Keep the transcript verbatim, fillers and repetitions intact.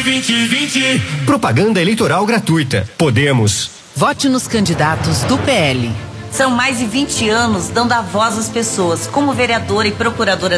vinte e vinte. Propaganda eleitoral gratuita. Podemos. Vote nos candidatos do P L. São mais de vinte anos dando a voz às pessoas, como vereadora e procuradora